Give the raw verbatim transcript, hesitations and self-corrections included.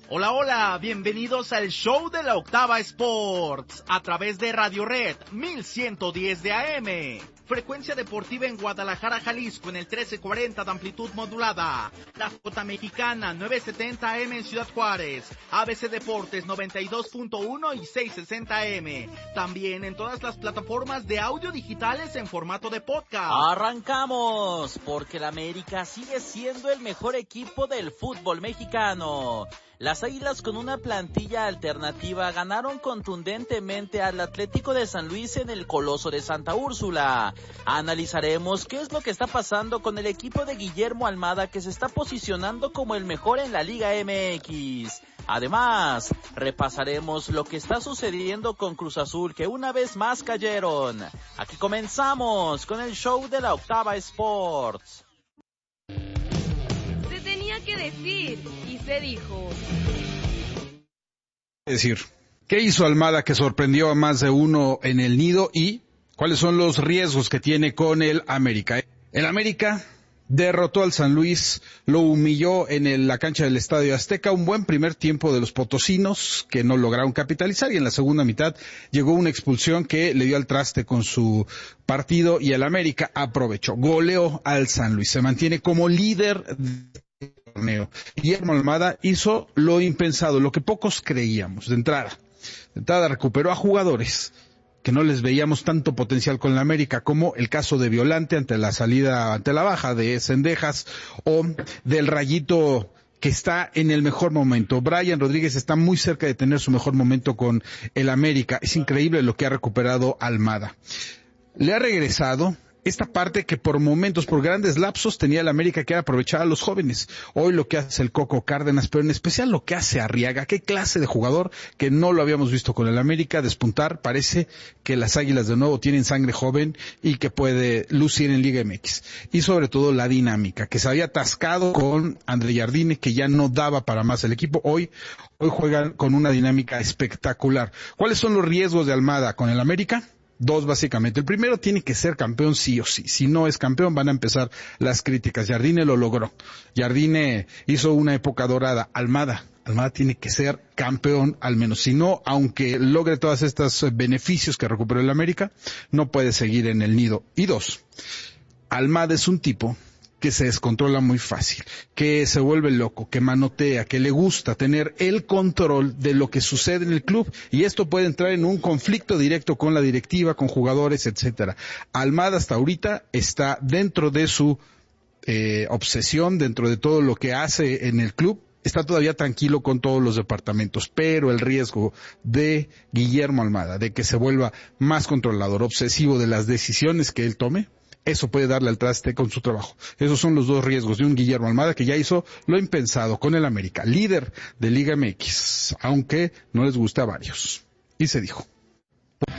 Hola, hola, bienvenidos al show de la Octava Sports, a través de Radio Red mil ciento diez de A M, frecuencia deportiva en Guadalajara, Jalisco, en el trece cuarenta de amplitud modulada, la J Mexicana novecientos setenta A M en Ciudad Juárez, A B C Deportes noventa y dos punto uno y seiscientos sesenta A M, también en todas las plataformas de audio digitales en formato de podcast. Arrancamos, porque la América sigue siendo el mejor equipo del fútbol mexicano. Las Águilas, con una plantilla alternativa, ganaron contundentemente al Atlético de San Luis en el Coloso de Santa Úrsula. Analizaremos qué es lo que está pasando con el equipo de Guillermo Almada, que se está posicionando como el mejor en la Liga M X. Además, repasaremos lo que está sucediendo con Cruz Azul, que una vez más cayeron. Aquí comenzamos con el show de la Octava Sports. Que decir y se dijo. Decir, ¿qué hizo Almada que sorprendió a más de uno en el nido y cuáles son los riesgos que tiene con el América? El América derrotó al San Luis, lo humilló en el, la cancha del Estadio Azteca, un buen primer tiempo de los potosinos que no lograron capitalizar, y en la segunda mitad llegó una expulsión que le dio al traste con su partido y el América aprovechó, goleó al San Luis, se mantiene como líder torneo. Guillermo Almada hizo lo impensado, lo que pocos creíamos. De entrada, de entrada recuperó a jugadores que no les veíamos tanto potencial con la América, como el caso de Violante ante la salida, ante la baja de Cendejas, o del Rayito, que está en el mejor momento. Brian Rodríguez está muy cerca de tener su mejor momento con el América. Es increíble lo que ha recuperado Almada. Le ha regresado esta parte que por momentos, por grandes lapsos, tenía el América, que era aprovechar a los jóvenes. Hoy lo que hace el Coco Cárdenas, pero en especial lo que hace Arriaga, qué clase de jugador que no lo habíamos visto con el América despuntar. Parece que las Águilas de nuevo tienen sangre joven y que puede lucir en Liga M X. Y sobre todo la dinámica, que se había atascado con André Jardine, que ya no daba para más el equipo. Hoy, hoy juegan con una dinámica espectacular. ¿Cuáles son los riesgos de Almada con el América? Dos, básicamente. El primero, tiene que ser campeón sí o sí. Si no es campeón, van a empezar las críticas. Jardine lo logró. Jardine hizo una época dorada. Almada, Almada tiene que ser campeón al menos. Si no, aunque logre todos estos beneficios que recuperó el América, no puede seguir en el nido. Y dos, Almada es un tipo que se descontrola muy fácil, que se vuelve loco, que manotea, que le gusta tener el control de lo que sucede en el club, y esto puede entrar en un conflicto directo con la directiva, con jugadores, etcétera. Almada hasta ahorita está dentro de su eh, obsesión, dentro de todo lo que hace en el club, está todavía tranquilo con todos los departamentos, pero el riesgo de Guillermo Almada, de que se vuelva más controlador, obsesivo de las decisiones que él tome, eso puede darle al traste con su trabajo. Esos son los dos riesgos de un Guillermo Almada que ya hizo lo impensado con el América, líder de Liga M X, aunque no les gusta a varios. Y se dijo.